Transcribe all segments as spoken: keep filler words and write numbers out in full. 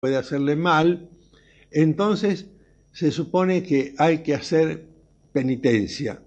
puede hacerle mal, entonces se supone que hay que hacer penitencia.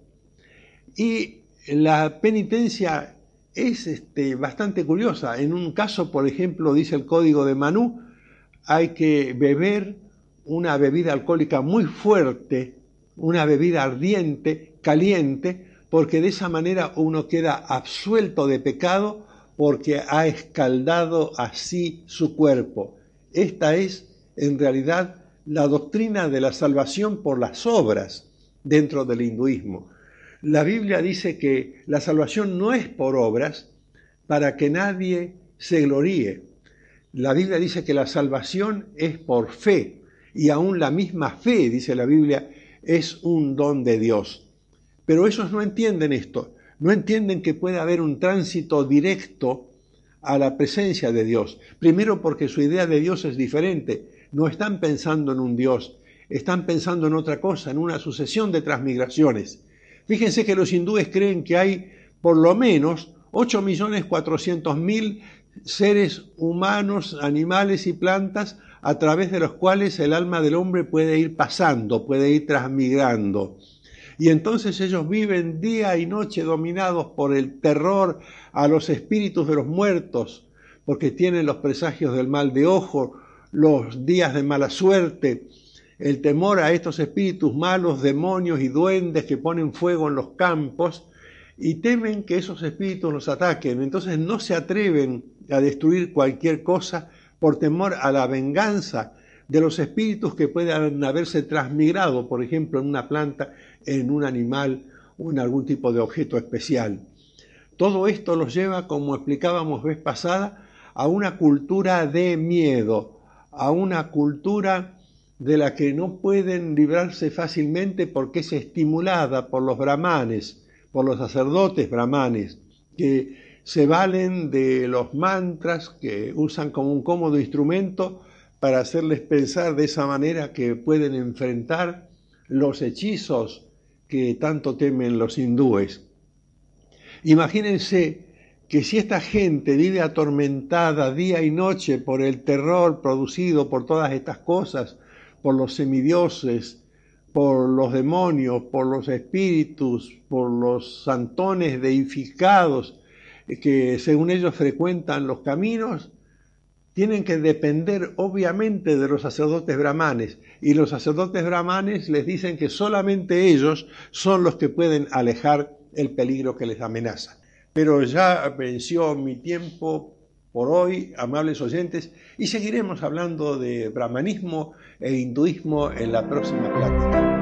Y la penitencia es este, bastante curiosa. En un caso, por ejemplo, dice el Código de Manú, hay que beber una bebida alcohólica muy fuerte, una bebida ardiente, caliente, porque de esa manera uno queda absuelto de pecado porque ha escaldado así su cuerpo. Esta es, en realidad, la doctrina de la salvación por las obras dentro del hinduismo. La Biblia dice que la salvación no es por obras para que nadie se gloríe. La Biblia dice que la salvación es por fe, y aún la misma fe, dice la Biblia, es un don de Dios. Pero ellos no entienden esto, no entienden que puede haber un tránsito directo a la presencia de Dios. Primero porque su idea de Dios es diferente, no están pensando en un Dios, están pensando en otra cosa, en una sucesión de transmigraciones. Fíjense que los hindúes creen que hay por lo menos ocho millones cuatrocientos mil seres humanos, animales y plantas a través de los cuales el alma del hombre puede ir pasando, puede ir transmigrando. Y entonces ellos viven día y noche dominados por el terror a los espíritus de los muertos, porque tienen los presagios del mal de ojo, los días de mala suerte, el temor a estos espíritus malos, demonios y duendes que ponen fuego en los campos, y temen que esos espíritus los ataquen. Entonces no se atreven a destruir cualquier cosa por temor a la venganza de los espíritus que puedan haberse transmigrado, por ejemplo, en una planta, en un animal o en algún tipo de objeto especial. Todo esto los lleva, como explicábamos vez pasada, a una cultura de miedo, a una cultura de la que no pueden librarse fácilmente porque es estimulada por los brahmanes, por los sacerdotes brahmanes, que se valen de los mantras, que usan como un cómodo instrumento para hacerles pensar de esa manera que pueden enfrentar los hechizos que tanto temen los hindúes. Imagínense que si esta gente vive atormentada día y noche por el terror producido por todas estas cosas, por los semidioses, por los demonios, por los espíritus, por los santones deificados que según ellos frecuentan los caminos, tienen que depender obviamente de los sacerdotes brahmanes, y los sacerdotes brahmanes les dicen que solamente ellos son los que pueden alejar el peligro que les amenaza. Pero ya venció mi tiempo por hoy, amables oyentes, y seguiremos hablando de brahmanismo e hinduismo en la próxima plática.